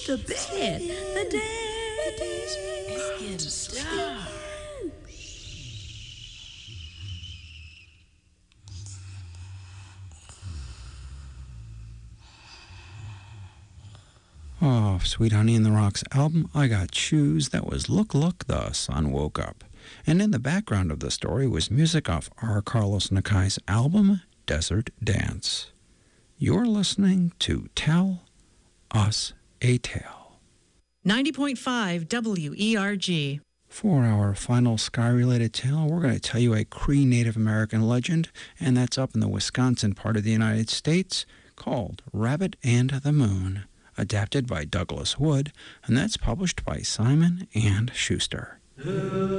The bed. The day's getting dark. Oh, Sweet Honey in the Rocks album, I Got Shoes, that was Look, Look, the Sun Woke Up. And in the background of the story was music off R. Carlos Nakai's album, Desert Dance. You're listening to Tell Us a Tale. 90.5 WERG. For our final sky-related tale, we're going to tell you a Cree Native American legend, and that's up in the Wisconsin part of the United States, called Rabbit and the Moon, adapted by Douglas Wood, and that's published by Simon and Schuster.